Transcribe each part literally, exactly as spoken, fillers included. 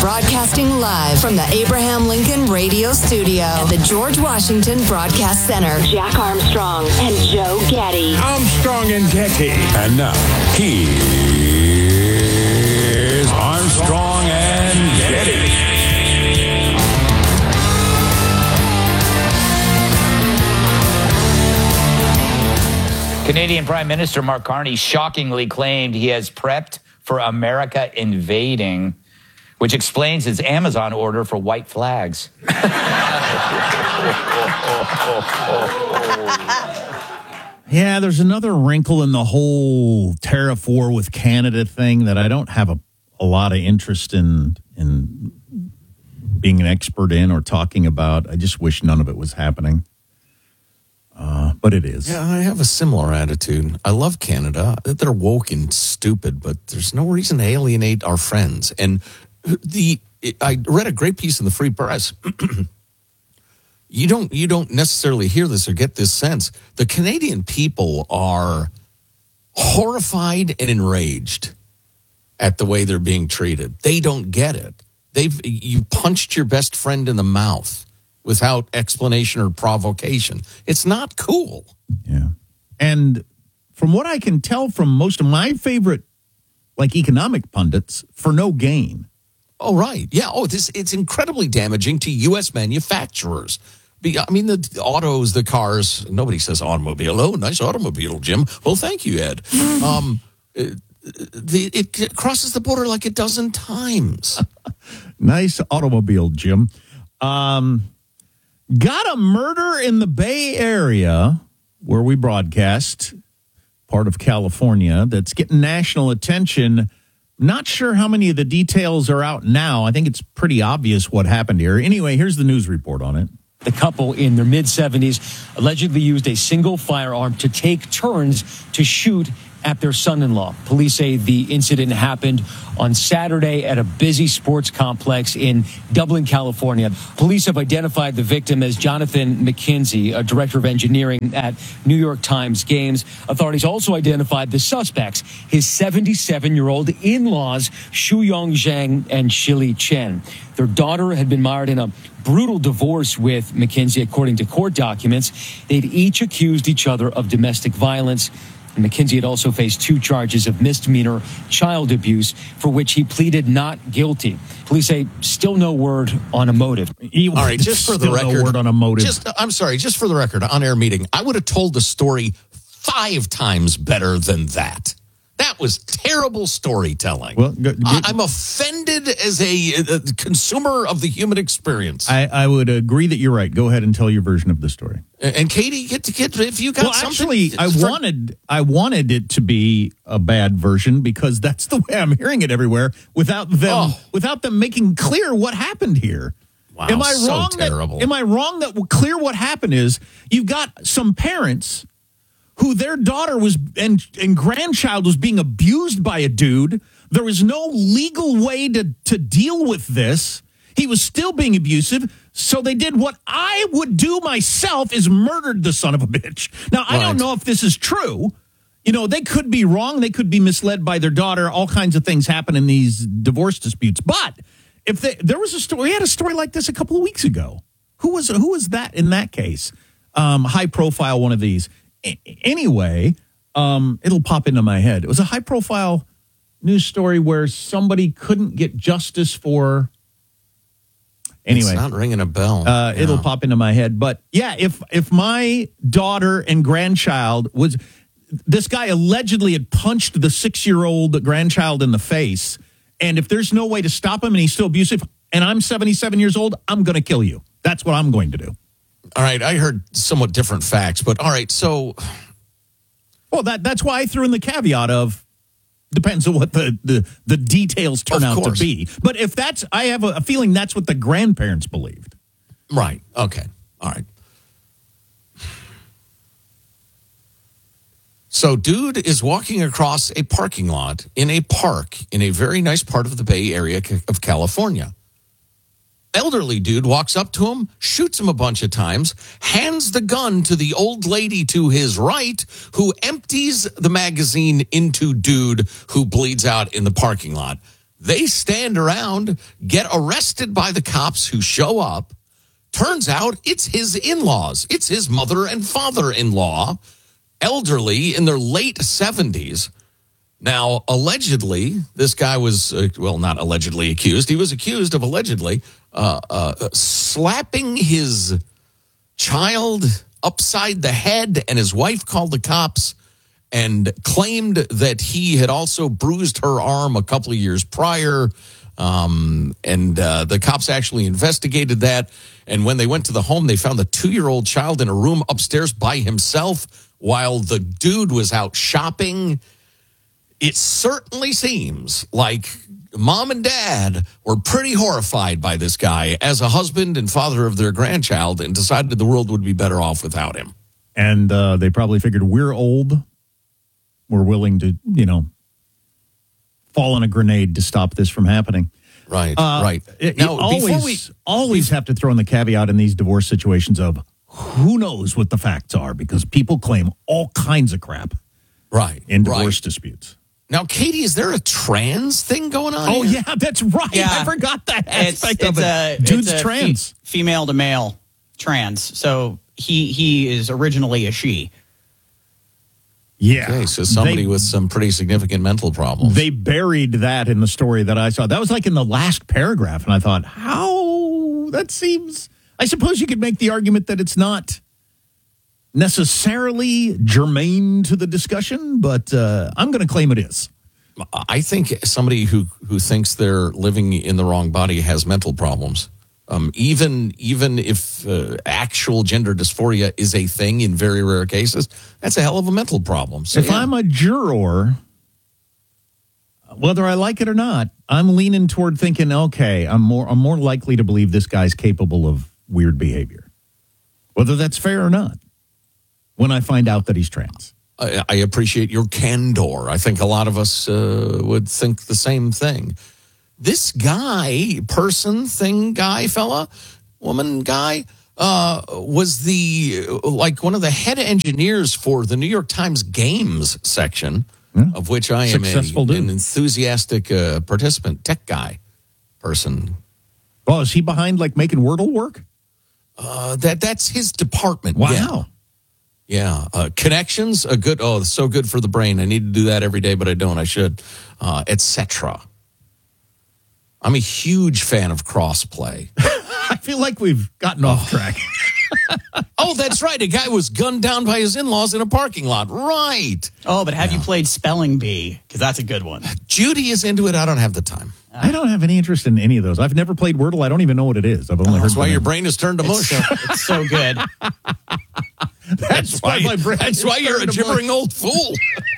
Broadcasting live from the Abraham Lincoln Radio Studio at the George Washington Broadcast Center. Jack Armstrong and Joe Getty. Armstrong and Getty. And now, here's Armstrong and Getty. Canadian Prime Minister Mark Carney shockingly claimed he has prepped for America invading, which explains his Amazon order for white flags. Yeah, there's another wrinkle in the whole tariff war with Canada thing that I don't have a, a lot of interest in in being an expert in or talking about. I just wish none of it was happening. Uh, but it is. Yeah, I have a similar attitude. I love Canada. They're woke and stupid, but there's no reason to alienate our friends. And the I read a great piece in the Free Press. you don't you don't necessarily hear this or get this sense. The Canadian people are horrified and enraged at the way they're being treated. They don't get it. They've you punched your best friend in the mouth without explanation or provocation. It's not cool. Yeah. And from what I can tell from most of my favorite, like, economic pundits, for no gain. Oh, right. Yeah. Oh, this it's incredibly damaging to U S manufacturers. I mean, the autos, the cars, nobody says automobile. Oh, nice automobile, Jim. Well, thank you, Ed. um, it, the, it crosses the border like a dozen times. Nice automobile, Jim. Um... Got a murder in the Bay Area, where we broadcast, part of California, that's getting national attention. Not sure how many of the details are out now. I think it's pretty obvious what happened here. Anyway, here's the news report on it. The couple in their mid-seventies allegedly used a single firearm to take turns to shoot at their son-in-law. Police say the incident happened on Saturday at a busy sports complex in Dublin, California. Police have identified the victim as Jonathan McKenzie, a director of engineering at New York Times Games. Authorities also identified the suspects, his seventy-seven-year-old in-laws, Shuyong Zhang and Shili Chen. Their daughter had been married in a brutal divorce with McKenzie, according to court documents. They'd each accused each other of domestic violence. And McKenzie had also faced two charges of misdemeanor child abuse, for which he pleaded not guilty. Police say still no word on a motive. All right, just for the Still record, no word on a motive. Just, I'm sorry, just for the record, on-air meeting, I would have told the story five times better than that. That was terrible storytelling. Well, g- g- I'm offended as a, a consumer of the human experience. I, I would agree that you're right. Go ahead and tell your version of the story. And, and Katie, get to get if you got well, something. Actually, I for, wanted I wanted it to be a bad version because that's the way I'm hearing it everywhere. Without them, oh. without them making clear what happened here. Wow, am I so wrong? terrible. That, am I wrong that clear what happened is you've got some parents who their daughter was and, and grandchild was being abused by a dude. There was no legal way to, to deal with this. He was still being abusive. So they did what I would do myself, is murdered the son of a bitch. Now, I right. don't know if this is true. You know, they could be wrong. They could be misled by their daughter. All kinds of things happen in these divorce disputes. But if they, there was a story, we had a story like this a couple of weeks ago. Who was, who was that in that case? Um, high profile one of these. Anyway, um, it'll pop into my head. It was a high-profile news story where somebody couldn't get justice for. Anyway, it's not ringing a bell. Uh, yeah. It'll pop into my head. But yeah, if if my daughter and grandchild was, this guy allegedly had punched the six-year-old grandchild in the face, and if there's no way to stop him and he's still abusive, and I'm seventy-seven years old, I'm going to kill you. That's what I'm going to do. All right, I heard somewhat different facts, but all right, so... Well, that that's why I threw in the caveat of, depends on what the, the, the details turn out to be. But if that's, I have a, a feeling that's what the grandparents believed. Right, okay, all right. So, dude is walking across a parking lot in a park in a very nice part of the Bay Area of California. Elderly dude walks up to him, shoots him a bunch of times, hands the gun to the old lady to his right, who empties the magazine into dude who bleeds out in the parking lot. They stand around, get arrested by the cops who show up. Turns out it's his in-laws. It's his mother and father-in-law, elderly in their late seventies. Now, allegedly, this guy was, uh, well, not allegedly accused. He was accused of allegedly uh, uh, slapping his child upside the head, and his wife called the cops and claimed that he had also bruised her arm a couple of years prior. Um, and uh, the cops actually investigated that. And when they went to the home, they found the two-year-old child in a room upstairs by himself while the dude was out shopping. It certainly seems like mom and dad were pretty horrified by this guy as a husband and father of their grandchild and decided the world would be better off without him. And uh, they probably figured we're old. We're willing to, you know, fall on a grenade to stop this from happening. Right, Uh, right. It, Now, you always, before we... always have to throw in the caveat in these divorce situations of who knows what the facts are, because people claim all kinds of crap Right, in divorce right. disputes. Now, Katie, is there a trans thing going on Oh, here? yeah, that's right. Yeah. I forgot that It's, aspect it's of it. a Dude's it's a trans. fe- female to male trans. So he he is originally a she. Yeah. Okay, so somebody They- with some pretty significant mental problems. They buried that in the story that I saw. That was like in the last paragraph. And I thought, how? That seems. I suppose you could make the argument that it's not necessarily germane to the discussion, but uh, I'm going to claim it is. I think somebody who, who thinks they're living in the wrong body has mental problems. Um, even even if uh, actual gender dysphoria is a thing in very rare cases, that's a hell of a mental problem. So, If yeah. I'm a juror, whether I like it or not, I'm leaning toward thinking, okay, I'm more I'm more likely to believe this guy's capable of weird behavior, whether that's fair or not, when I find out that he's trans. I, I appreciate your candor. I think a lot of us uh, would think the same thing. This guy, person, thing, guy, fella, woman, guy, uh, was the like one of the head engineers for the New York Times games section, Yeah. of which I am a, Successful dude. an enthusiastic uh, participant, tech guy, person. Oh, is he behind like making Wordle work? Uh, that that's his department. Wow. Yeah. Yeah, uh, connections, a good. Oh, it's so good for the brain. I need to do that every day, but I don't. I should, uh, et cetera. I'm a huge fan of crossplay. I feel like we've gotten off track. Oh, that's right. A guy was gunned down by his in-laws in a parking lot. Right. Oh, but have you played Spelling Bee? Because that's a good one. Judy is into it. I don't have the time. I don't have any interest in any of those. I've never played Wordle. I don't even know what it is. I've only heard That's why the your name. brain has turned to It's mush. so, it's so good. That's why my brain That's is why you're a turned to mush. gibbering old fool.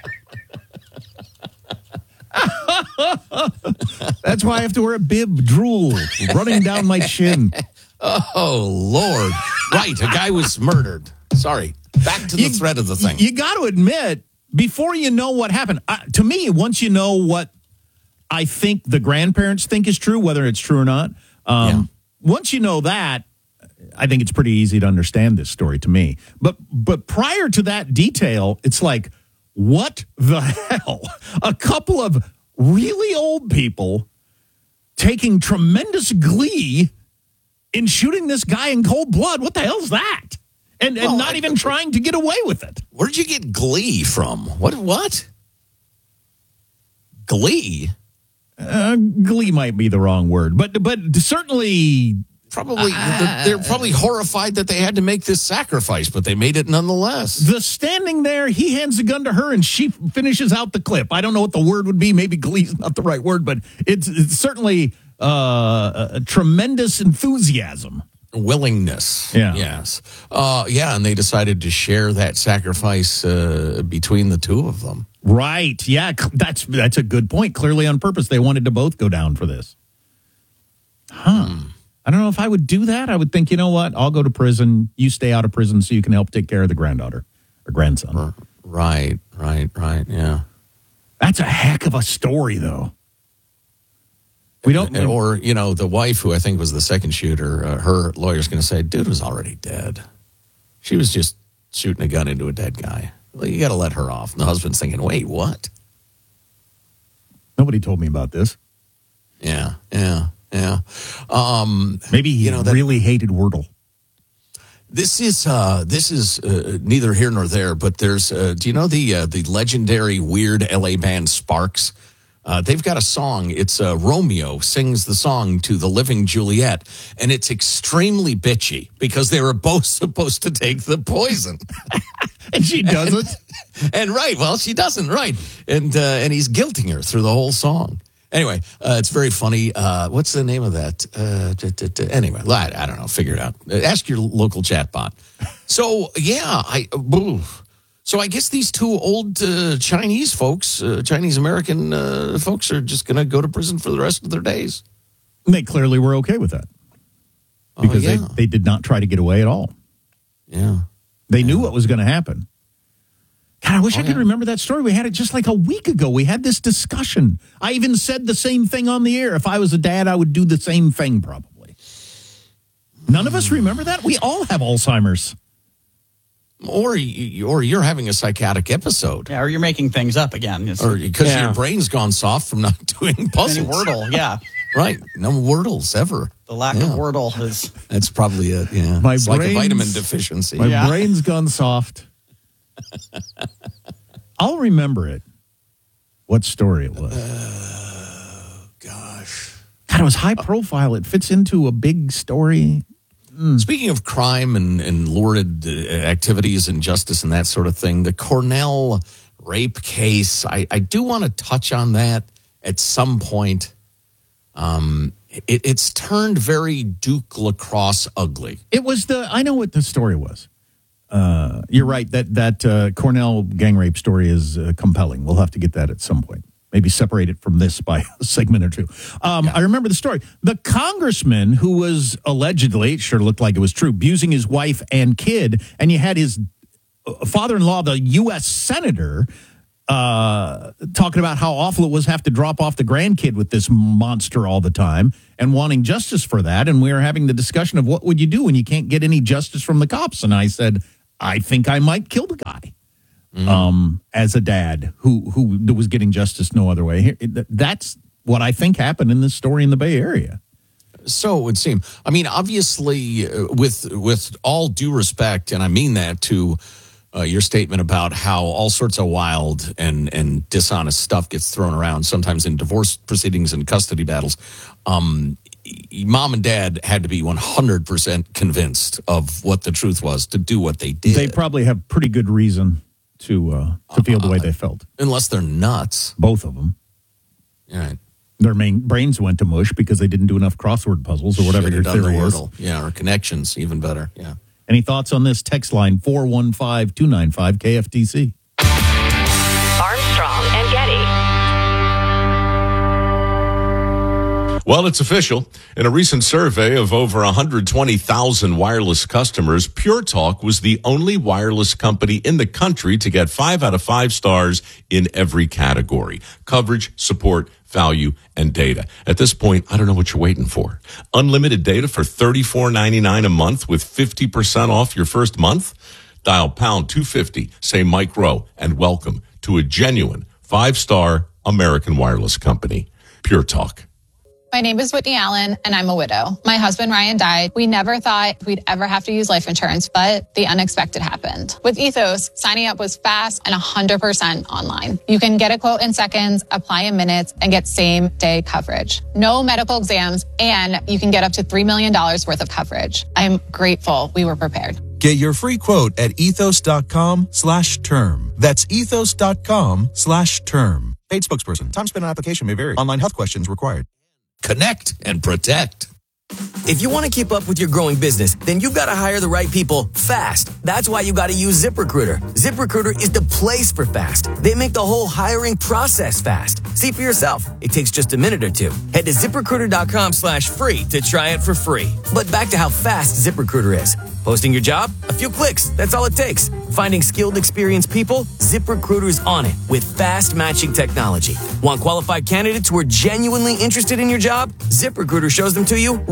That's why I have to wear a bib, drool running down my chin. Oh, Lord. Right. A guy was murdered. Sorry. Back to the You- thread of the thing. You got to admit, before you know what happened, uh, to me, once you know what I think the grandparents think is true, whether it's true or not, um, once you know that, I think it's pretty easy to understand this story to me. But but prior to that detail, it's like, what the hell? A couple of really old people taking tremendous glee in shooting this guy in cold blood. What the hell's that? And and Well, not I- even trying to get away with it. Where'd you get Glee from? What? What? Glee? Uh, glee might be the wrong word, but but certainly Probably. they're, they're probably horrified that they had to make this sacrifice, but they made it nonetheless. the standing there, he hands the gun to her and she finishes out the clip. I don't know what the word would be. Maybe glee's not the right word, but it's, it's certainly uh, a, a tremendous enthusiasm. Willingness. Yeah. Yes. Uh, yeah, and they decided to share that sacrifice uh, between the two of them. Right. Yeah, cl- that's that's a good point. Clearly on purpose, they wanted to both go down for this. Huh. Hmm. I don't know if I would do that. I would think, you know what? I'll go to prison. You stay out of prison so you can help take care of the granddaughter or grandson. Right, right, right. Yeah. That's a heck of a story, though. We don't. And- or, you know, the wife, who I think was the second shooter, uh, her lawyer's going to say, dude was already dead. She was just shooting a gun into a dead guy. Well, you got to let her off. And the husband's thinking, wait, what? Nobody told me about this. Yeah, yeah, yeah. Um, Maybe he you know, that, really hated Wordle. This is uh, this is uh, neither here nor there, but there's. Uh, do you know the uh, the legendary weird L A band Sparks? Uh, they've got a song. It's uh, Romeo sings the song to the living Juliet, and it's extremely bitchy because they were both supposed to take the poison, and she doesn't. And, and right, well, she doesn't. Right, and uh, and he's guilting her through the whole song. Anyway, uh, it's very funny. Uh, what's the name of that? Uh, d- d- d- anyway, I, I don't know. Figure it out. Ask your local chatbot. So yeah, I. Uh, So I guess these two old uh, Chinese folks, uh, Chinese American uh, folks, are just going to go to prison for the rest of their days. They clearly were okay with that because oh, yeah. they, they did not try to get away at all. Yeah. They yeah. knew what was going to happen. God, I wish oh, I could yeah. remember remember that story. We had it just like a week ago. We had this discussion. I even said the same thing on the air. If I was a dad, I would do the same thing probably. None of us remember that? We all have Alzheimer's. Or, you, or you're having a psychotic episode. Yeah, or you're making things up again. It's, or because yeah. your brain's gone soft from not doing puzzles. Wordle, yeah. Right. No Wordles ever. The lack yeah. of Wordle is... That's probably it, yeah. My it's like a vitamin deficiency. My yeah. brain's gone soft. I'll remember it. What story it was. Oh, gosh. God, it was high profile. It fits into a big story. Mm. Speaking of crime and, and lurid uh, activities and justice and that sort of thing, the Cornell rape case, I, I do want to touch on that at some point. Um, it, it's turned very Duke Lacrosse ugly. It was the, I know what the story was. Uh, you're right, that, that uh, Cornell gang rape story is uh, compelling. We'll have to get that at some point. Maybe separate it from this by a segment or two. Um, yeah. I remember the story. The congressman who was allegedly, it sure looked like it was true, abusing his wife and kid, and you had his father-in-law, the U S senator, uh, talking about how awful it was to have to drop off the grandkid with this monster all the time and wanting justice for that. And we were having the discussion of what would you do when you can't get any justice from the cops? And I said, I think I might kill the guy. Mm. Um, as a dad who who was getting justice no other way. That's what I think happened in this story in the Bay Area. So it would seem. I mean, obviously, uh, with with all due respect, and I mean that to uh, your statement about how all sorts of wild and and dishonest stuff gets thrown around, sometimes in divorce proceedings and custody battles. Um, Mom and dad had to be one hundred percent convinced of what the truth was to do what they did. They probably have pretty good reason to uh, to feel the way they felt. Unless they're nuts. Both of them. Right. Their main brains went to mush because they didn't do enough crossword puzzles or whatever your theory is. Yeah, or connections, even better. Yeah. Any thoughts on this? Text line four one five, two nine five, K F T C. Armstrong and Getty. Well, it's official. In a recent survey of over one hundred twenty thousand wireless customers, Pure Talk was the only wireless company in the country to get five out of five stars in every category: coverage, support, value, and data. At this point, I don't know what you're waiting for. Unlimited data for thirty-four ninety-nine a month with fifty percent off your first month? Dial pound two fifty, say Mike Rowe, and welcome to a genuine five-star American wireless company, Pure Talk. My name is Whitney Allen, and I'm a widow. My husband, Ryan, died. We never thought we'd ever have to use life insurance, but the unexpected happened. With Ethos, signing up was fast and one hundred percent online. You can get a quote in seconds, apply in minutes, and get same-day coverage. No medical exams, and you can get up to three million dollars worth of coverage. I'm grateful we were prepared. Get your free quote at ethos.com slash term. That's ethos.com slash term. Paid spokesperson. Time spent on application may vary. Online health questions required. Connect and protect. If you want to keep up with your growing business, then you've got to hire the right people fast. That's why you got to use ZipRecruiter. ZipRecruiter is the place for fast. They make the whole hiring process fast. See for yourself. It takes just a minute or two. Head to ZipRecruiter.com slash free to try it for free. But back to how fast ZipRecruiter is. Posting your job? A few clicks. That's all it takes. Finding skilled, experienced people? ZipRecruiter's on it with fast matching technology. Want qualified candidates who are genuinely interested in your job? ZipRecruiter shows them to you right away.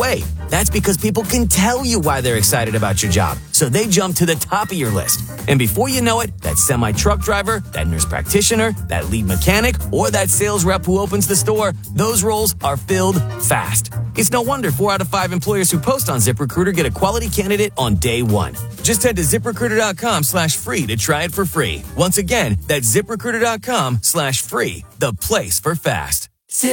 way. That's because people can tell you why they're excited about your job, so they jump to the top of your list. And before you know it, that semi-truck driver, that nurse practitioner, that lead mechanic, or that sales rep who opens the store, those roles are filled fast. It's no wonder four out of five employers who post on ZipRecruiter get a quality candidate on day one. Just head to ZipRecruiter.com slash free to try it for free. Once again, that's ZipRecruiter.com slash free, the place for fast.